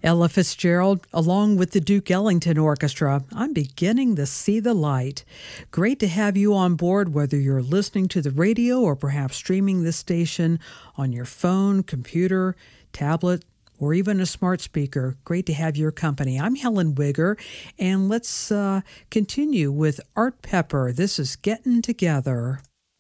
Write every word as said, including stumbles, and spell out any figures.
Ella Fitzgerald, along with the Duke Ellington Orchestra, I'm beginning to see the light. Great to have you on board, whether you're listening to the radio or perhaps streaming this station on your phone, computer, tablet, or even a smart speaker. Great to have your company. I'm Helen Wigger, and let's uh, continue with Art Pepper. This is Getting Together.